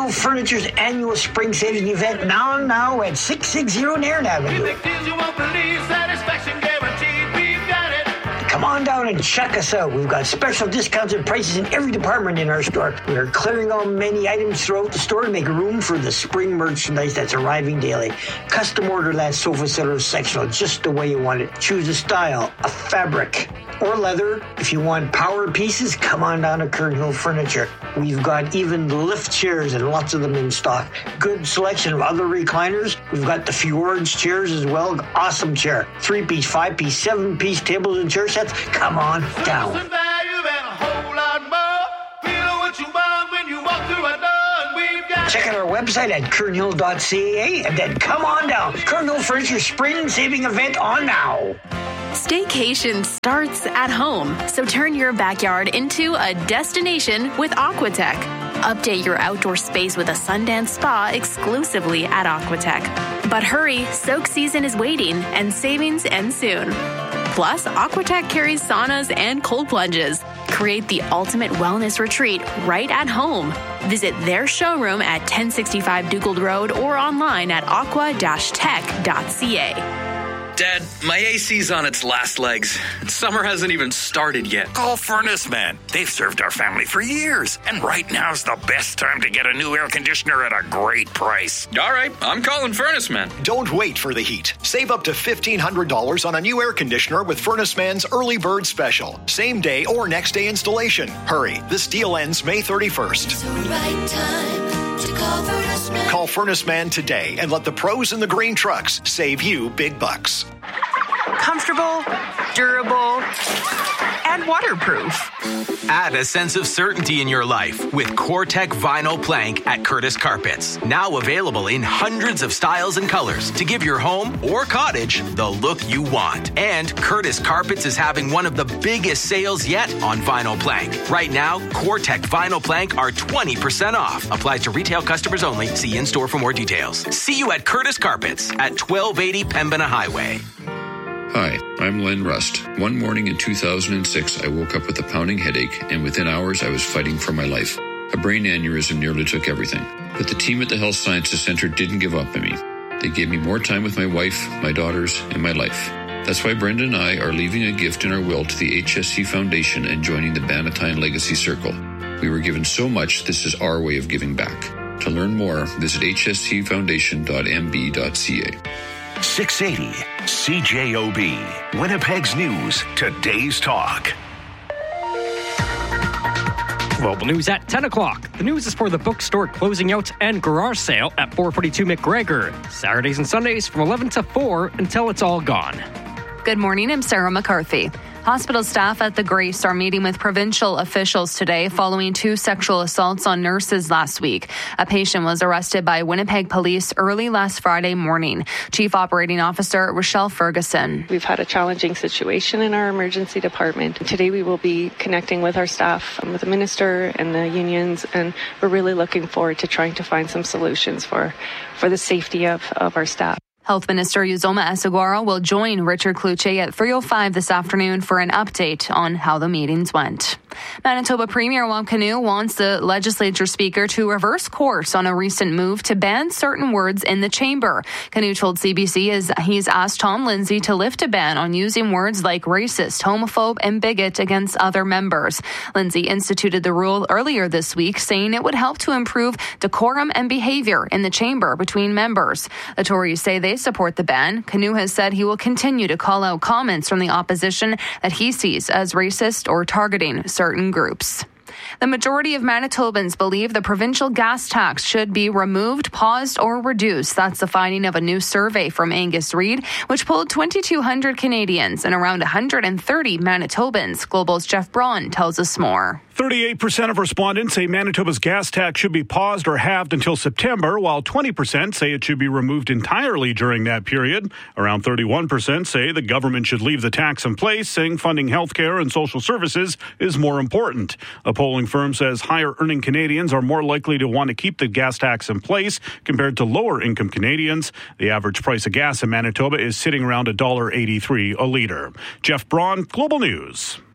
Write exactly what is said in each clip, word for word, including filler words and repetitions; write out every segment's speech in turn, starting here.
Kernhill Furniture's annual spring saving event now now at six sixty Nairn Avenue. Come on down and check us out. We've got special discounts and prices in every department in our store. We are clearing out many items throughout the store to make room for the spring merchandise that's arriving daily. Custom order that sofa set or sectional just the way you want it. Choose a style, a fabric, or leather. If you want power pieces, come on down to Kernhill Furniture. We've got even lift chairs and lots of them in stock. Good selection of other recliners. We've got the Fjords chairs as well. Awesome chair. Three-piece, five-piece, seven-piece tables and chair sets. Come on down. Check out our website at kernhill dot c a and then come on down. Kernhill Furniture Spring Saving Event on now. Staycation starts at home, so turn your backyard into a destination with Aquatech. Update your outdoor space with a Sundance spa exclusively at Aquatech. But hurry, soak season is waiting and savings end soon. Plus, Aquatech carries saunas and cold plunges. Create the ultimate wellness retreat right at home. Visit their showroom at ten sixty-five Dugald Road or online at aqua dash tech dot c a. Dad, my A C's on its last legs. Summer hasn't even started yet. Call Furnace Man. They've served our family for years. And right now's the best time to get a new air conditioner at a great price. All right, I'm calling Furnace Man. Don't wait for the heat. Save up to fifteen hundred dollars on a new air conditioner with Furnace Man's Early Bird Special. Same day or next day installation. Hurry, this deal ends May thirty-first. It's the right time to call Furnace Man. Call Furnace Man today and let the pros in the green trucks save you big bucks. Comfortable, durable, and waterproof. Add a sense of certainty in your life with CoreTech Vinyl Plank at Curtis Carpets. Now available in hundreds of styles and colors to give your home or cottage the look you want. And Curtis Carpets is having one of the biggest sales yet on vinyl plank. Right now, CoreTech Vinyl Plank are twenty percent off. Applies to retail customers only. See in-store for more details. See you at Curtis Carpets at twelve eighty Pembina Highway. Hi, I'm Len Rust. One morning in two thousand six, I woke up with a pounding headache, and within hours, I was fighting for my life. A brain aneurysm nearly took everything. But the team at the Health Sciences Center didn't give up on me. They gave me more time with my wife, my daughters, and my life. That's why Brenda and I are leaving a gift in our will to the H S C Foundation and joining the Bannatyne Legacy Circle. We were given so much, this is our way of giving back. To learn more, visit h s c foundation dot m b dot c a. six eighty C J O B, Winnipeg's News, Today's Talk. Global News at ten o'clock. The news is for the bookstore closing out and garage sale at four forty-two McGregor. Saturdays and Sundays from eleven to four until it's all gone. Good morning, I'm Sarah McCarthy. Hospital staff at the Grace are meeting with provincial officials today following two sexual assaults on nurses last week. A patient was arrested by Winnipeg police early last Friday morning. Chief Operating Officer Rochelle Ferguson. We've had a challenging situation in our emergency department. Today we will be connecting with our staff, with the minister and the unions, and we're really looking forward to trying to find some solutions for, for the safety of, of our staff. Health Minister Uzoma Asagwara will join Richard Cloutier at three oh five this afternoon for an update on how the meetings went. Manitoba Premier Wong Kanu wants the legislature speaker to reverse course on a recent move to ban certain words in the chamber. Kanu told C B C as he's asked Tom Lindsay to lift a ban on using words like racist, homophobe, and bigot against other members. Lindsay instituted the rule earlier this week, saying it would help to improve decorum and behavior in the chamber between members. The Tories say they support the ban. Kanu has said he will continue to call out comments from the opposition that he sees as racist or targeting certain groups. The majority of Manitobans believe the provincial gas tax should be removed, paused, or reduced. That's the finding of a new survey from Angus Reid, which polled twenty-two hundred Canadians and around one hundred thirty Manitobans. Global's Jeff Braun tells us more. thirty-eight percent of respondents say Manitoba's gas tax should be paused or halved until September, while twenty percent say it should be removed entirely during that period. Around thirty-one percent say the government should leave the tax in place, saying funding healthcare and social services is more important. A polling firm says higher-earning Canadians are more likely to want to keep the gas tax in place compared to lower-income Canadians. The average price of gas in Manitoba is sitting around one dollar eighty-three a litre. Jeff Braun, Global News.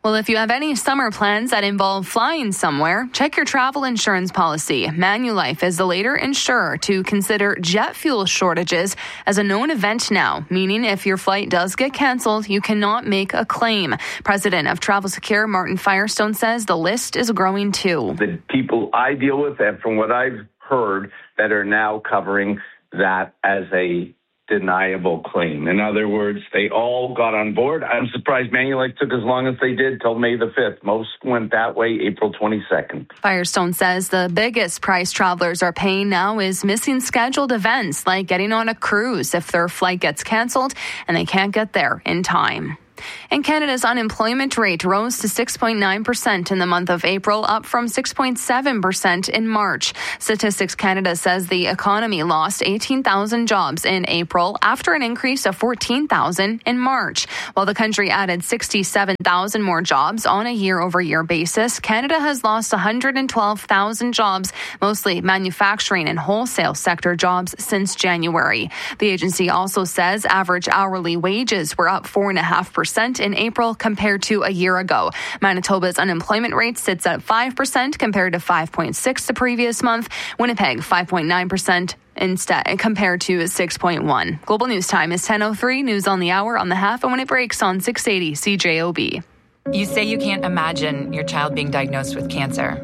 Well, if you have any summer plans that involve flying somewhere, check your travel insurance policy. Manulife is the later insurer to consider jet fuel shortages as a known event now, meaning if your flight does get canceled, you cannot make a claim. President of Travel Secure, Martin Firestone, says the list is growing too. The people I deal with, and from what I've heard, that are now covering that as a deniable claim. In other words, they all got on board. I'm surprised Manulife took as long as they did till May the fifth. Most went that way April twenty-second. Firestone says the biggest price travelers are paying now is missing scheduled events like getting on a cruise if their flight gets canceled and they can't get there in time. And Canada's unemployment rate rose to six point nine percent in the month of April, up from six point seven percent in March. Statistics Canada says the economy lost eighteen thousand jobs in April after an increase of fourteen thousand in March. While the country added sixty-seven thousand more jobs on a year-over-year basis, Canada has lost one hundred twelve thousand jobs, mostly manufacturing and wholesale sector jobs, since January. The agency also says average hourly wages were up four point five percent in April compared to a year ago. Manitoba's unemployment rate sits at five percent compared to five point six the previous month. Winnipeg, five point nine percent instead compared to six point one. Global News Time is ten oh three. News on the hour on the half and when it breaks on six eighty C J O B. You say you can't imagine your child being diagnosed with cancer,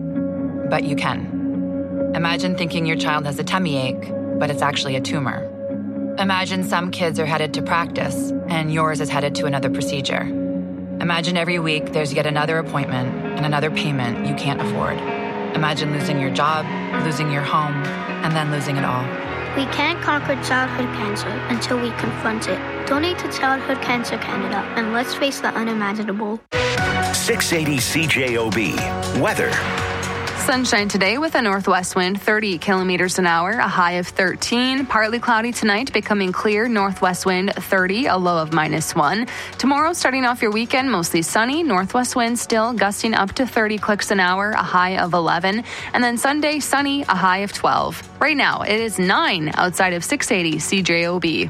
but you can. Imagine thinking your child has a tummy ache, but it's actually a tumor. Imagine some kids are headed to practice and yours is headed to another procedure. Imagine every week there's yet another appointment and another payment you can't afford. Imagine losing your job, losing your home, and then losing it all. We can't conquer childhood cancer until we confront it. Donate to Childhood Cancer Canada and let's face the unimaginable. six eighty C J O B. Weather. Sunshine today with a northwest wind, thirty kilometers an hour, a high of thirteen. Partly cloudy tonight, becoming clear, northwest wind, thirty, a low of minus one. Tomorrow, starting off your weekend, mostly sunny, northwest wind still gusting up to thirty clicks an hour, a high of eleven. And then Sunday, sunny, a high of twelve. Right now, it is nine outside of six eighty C J O B.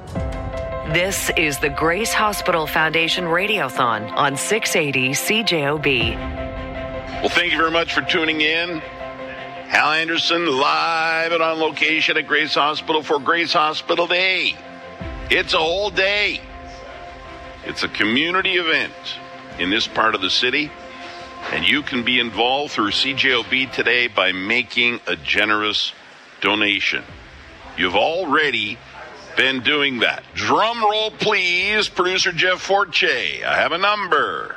This is the Grace Hospital Foundation Radiothon on six eighty C J O B. Well, thank you very much for tuning in. Hal Anderson live and on location at Grace Hospital for Grace Hospital Day. It's a whole day. It's a community event in this part of the city, and you can be involved through C J O B today by making a generous donation. You've already been doing that. Drum roll, please, producer Jeff Forche. I have a number.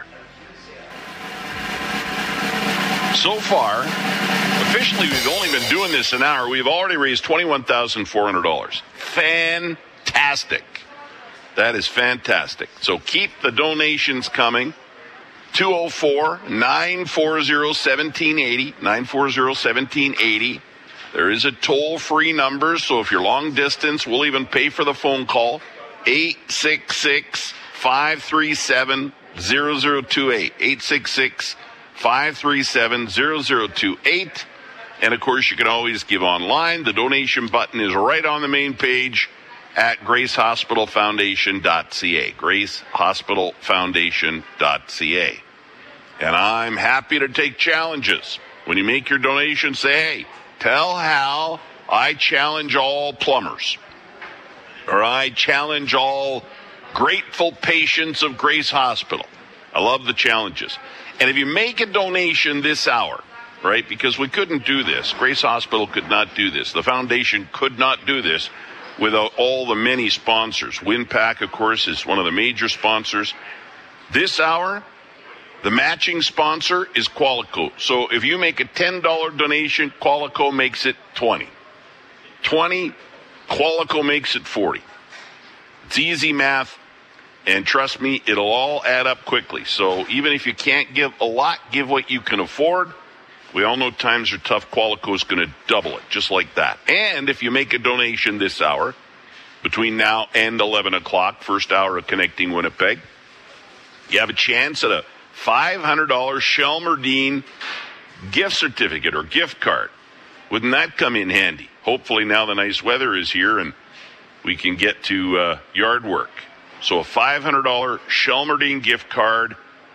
So far, officially, we've only been doing this an hour. We've already raised twenty-one thousand four hundred dollars. Fantastic. That is fantastic. So keep the donations coming. two oh four, nine four zero, one seven eight zero, nine four zero, one seven eight zero. There is a toll-free number, so if you're long distance, we'll even pay for the phone call. eight six six, five three seven, zero zero two eight. eight six six, five three seven, zero zero two eight. And, of course, you can always give online. The donation button is right on the main page at grace hospital foundation dot c a. grace hospital foundation dot c a. And I'm happy to take challenges. When you make your donation, say, hey, tell Hal I challenge all plumbers. Or I challenge all grateful patients of Grace Hospital. I love the challenges. And if you make a donation this hour, right, because we couldn't do this. Grace Hospital could not do this. The foundation could not do this without all the many sponsors. WinPack, of course, is one of the major sponsors. This hour, the matching sponsor is Qualico. So if you make a ten dollars donation, Qualico makes it twenty. twenty, Qualico makes it forty. It's easy math, and trust me, it'll all add up quickly. So even if you can't give a lot, give what you can afford. We all know times are tough. Qualico is going to double it, just like that. And if you make a donation this hour, between now and eleven o'clock, first hour of Connecting Winnipeg, you have a chance at a five hundred dollars Shelmerdine gift certificate or gift card. Wouldn't that come in handy? Hopefully now the nice weather is here and we can get to uh, yard work. So a five hundred dollars Shelmerdine gift card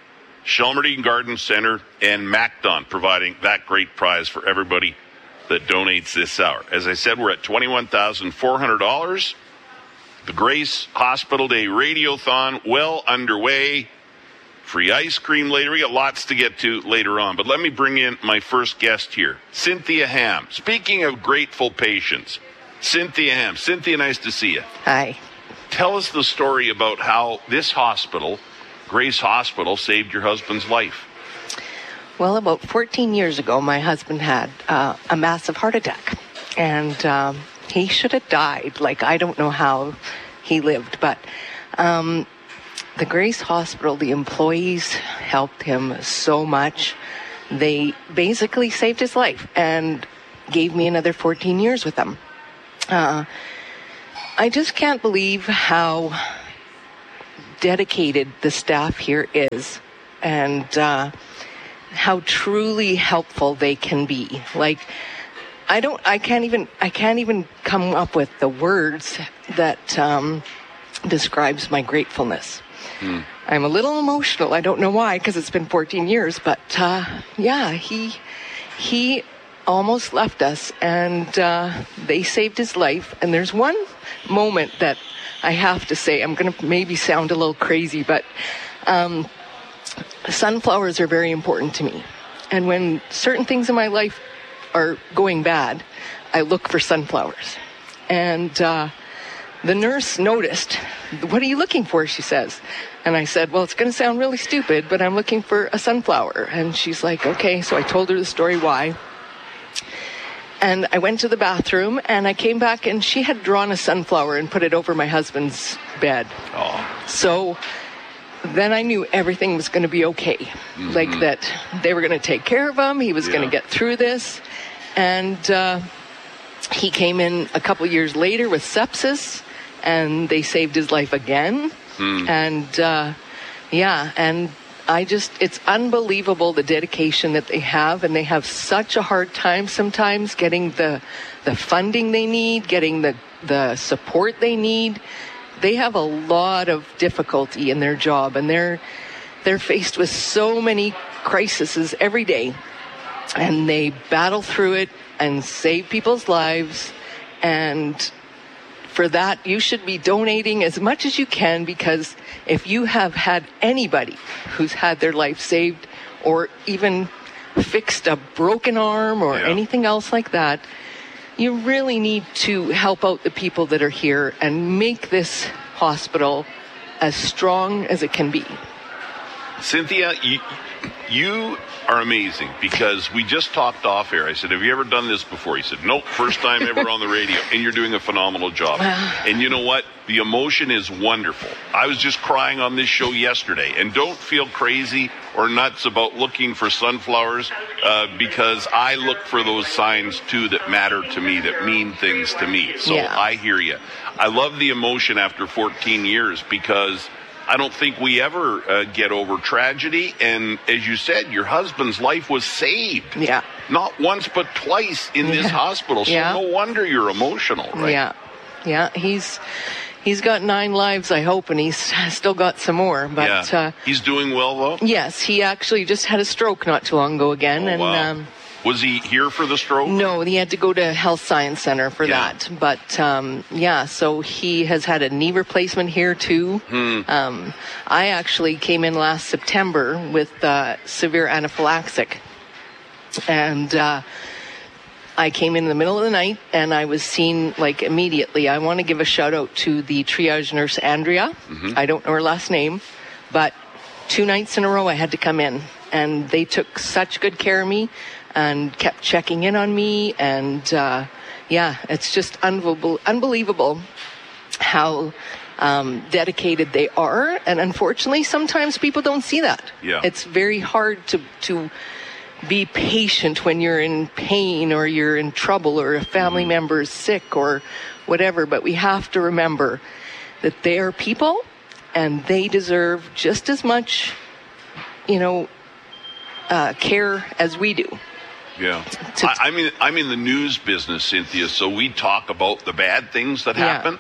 Shelmerdine Garden Center and MacDon providing that great prize for everybody that donates this hour. As I said, we're at twenty-one thousand four hundred dollars. The Grace Hospital Day Radiothon well underway. Free ice cream later. We got lots to get to later on. But let me bring in my first guest here, Cynthia Ham. Speaking of grateful patients, Cynthia Ham. Cynthia, nice to see you. Hi. Tell us the story about how this hospital, Grace Hospital, saved your husband's life. Well, about fourteen years ago, my husband had uh, a massive heart attack. And um, he should have died. Like, I don't know how he lived. But um, the Grace Hospital, the employees helped him so much. They basically saved his life and gave me another fourteen years with them. Uh, I just can't believe how dedicated the staff here is and uh, how truly helpful they can be. Like, I don't, I can't even, I can't even come up with the words that um, describes my gratefulness. Mm. I'm a little emotional. I don't know why, because it's been fourteen years, but uh, yeah, he, he almost left us, and uh, they saved his life. And there's one moment that I have to say, I'm going to maybe sound a little crazy, but um, sunflowers are very important to me. And when certain things in my life are going bad, I look for sunflowers. And uh, the nurse noticed. What are you looking for? She says. And I said, well, it's going to sound really stupid, but I'm looking for a sunflower. And she's like, okay. So I told her the story why. And I went to the bathroom, and I came back, and she had drawn a sunflower and put it over my husband's bed. Oh. So then I knew everything was going to be okay. Mm-hmm. Like that they were going to take care of him. He was yeah. going to get through this. And uh, he came in a couple years later with sepsis, and they saved his life again. Mm. And uh, yeah, and I just, it's unbelievable the dedication that they have, and they have such a hard time sometimes getting the the funding they need, getting the, the support they need. They have a lot of difficulty in their job, and they're they're faced with so many crises every day, and they battle through it and save people's lives. And for that, you should be donating as much as you can, because if you have had anybody who's had their life saved or even fixed a broken arm or yeah. anything else like that, you really need to help out the people that are here and make this hospital as strong as it can be. Cynthia, you, you are amazing, because we just talked off air. I said, have you ever done this before? He said, nope, first time ever on the radio, and you're doing a phenomenal job. And you know what? The emotion is wonderful. I was just crying on this show yesterday, and don't feel crazy or nuts about looking for sunflowers, uh, because I look for those signs too that matter to me, that mean things to me. So yeah. I hear you. I love the emotion after fourteen years, because I don't think we ever uh, get over tragedy. And as you said, your husband's life was saved. Yeah. Not once, but twice in this yeah. hospital. So yeah. no wonder you're emotional, right? Yeah. Yeah. He's he's got nine lives, I hope, and he's still got some more. But yeah. uh, he's doing well, though? Yes. He actually just had a stroke not too long ago again. Oh, and wow. um, was he here for the stroke? No, he had to go to Health Science Center for yeah. that. But, um, yeah, so he has had a knee replacement here, too. Hmm. Um, I actually came in last September with uh, severe anaphylaxis. And uh, I came in, in the middle of the night, and I was seen, like, immediately. I want to give a shout-out to the triage nurse, Andrea. Mm-hmm. I don't know her last name. But two nights in a row I had to come in. And they took such good care of me and kept checking in on me. And, uh, yeah, it's just unbelievable, unbelievable how um, dedicated they are. And unfortunately, sometimes people don't see that. Yeah. It's very hard to, to be patient when you're in pain or you're in trouble or a family mm-hmm. member is sick or whatever. But we have to remember that they are people, and they deserve just as much, you know, uh, care as we do. Yeah. I, I'm, in, I'm in the news business, Cynthia, so we talk about the bad things that happen. Yeah.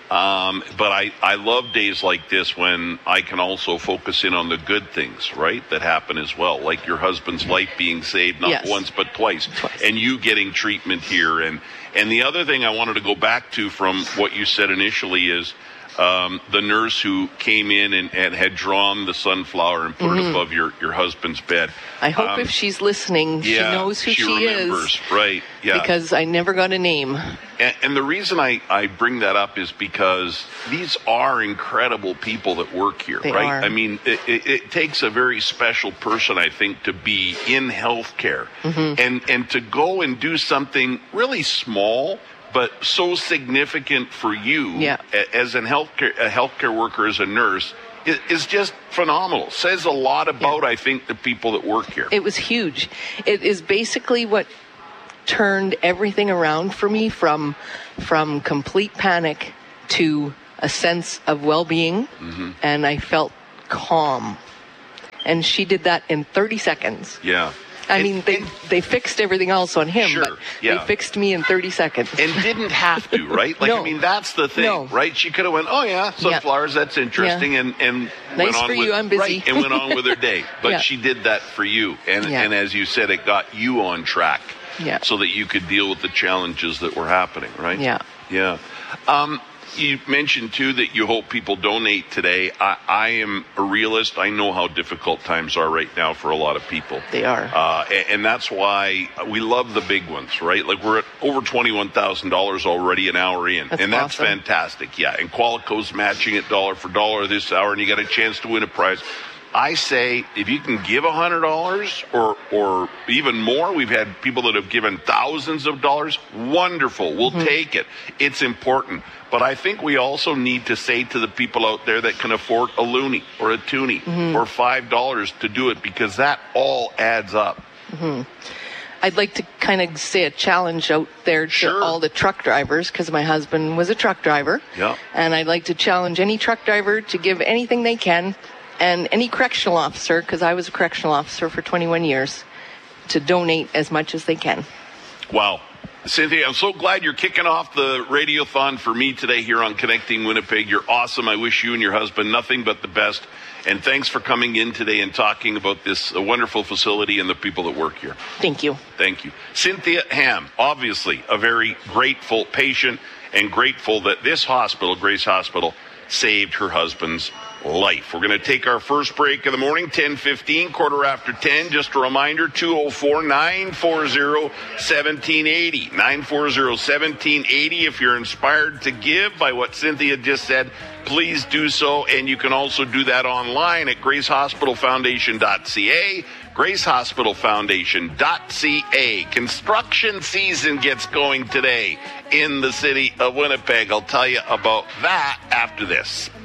Um, but I, I love days like this when I can also focus in on the good things, right, that happen as well, like your husband's life being saved not Yes. once but twice, Twice. and you getting treatment here. And, and the other thing I wanted to go back to from what you said initially is um, the nurse who came in and, and had drawn the sunflower and put Mhm. it above your, your husband's bed. I hope Um, if she's listening, she yeah, knows who she she, remembers, is. right, yeah. Because I never got a name. And, and the reason I, I bring that up is because these are incredible people that work here, They right? are. I mean, it, it, it takes a very special person, I think, to be in healthcare Mhm. and and to go and do something really small but so significant for you Yeah. a- as an healthcare a healthcare worker, as a nurse, is, is just phenomenal. Says a lot about, I think, the people that work here. It was huge. It is basically what turned everything around for me from from complete panic to a sense of well-being, Mhm. and I felt calm. And she did that in thirty seconds. Yeah. I mean, they they fixed everything else on him, Sure, but yeah. they fixed me in thirty seconds. And didn't have to, right? Like, No. I mean, that's the thing, No. right? She could have went, oh, yeah, sunflowers, that's interesting, Yeah. and, and Nice went on for with, you, I'm busy. Right, and went on with her day. But Yeah. she did that for you. And, Yeah. and as you said, it got you on track Yeah. so that you could deal with the challenges that were happening, right? Yeah. Yeah. Um, you mentioned, too, that you hope people donate today. I, I am a realist. I know how difficult times are right now for a lot of people. They are. Uh, and, and that's why we love the big ones, right? Like, we're at over twenty-one thousand dollars already an hour in. That's and that's awesome. fantastic. Yeah. And Qualico's matching it dollar for dollar this hour, and you got a chance to win a prize. I say if you can give one hundred dollars or or even more, we've had people that have given thousands of dollars, wonderful. We'll Mm-hmm. take it. It's important. But I think we also need to say to the people out there that can afford a loonie or a toonie Mhm. or five dollars to do it, because that all adds up. hmm I'd like to kind of say a challenge out there to all the truck drivers, because my husband was a truck driver. Yeah. And I'd like to challenge any truck driver to give anything they can, and any correctional officer, because I was a correctional officer for twenty-one years, to donate as much as they can. Wow. Cynthia, I'm so glad you're kicking off the Radiothon for me today here on Connecting Winnipeg. You're awesome. I wish you and your husband nothing but the best. And thanks for coming in today and talking about this uh, wonderful facility and the people that work here. Thank you. Thank you. Cynthia Ham, obviously a very grateful patient, and grateful that this hospital, Grace Hospital, saved her husband's life. We're going to take our first break of the morning, ten fifteen, quarter after ten. Just a reminder, two oh four, nine four zero, one seven eight zero. nine four zero, one seven eight zero. If you're inspired to give by what Cynthia just said, please do so. And you can also do that online at grace hospital foundation dot c a. grace hospital foundation dot c a. Construction season gets going today in the city of Winnipeg. I'll tell you about that after this.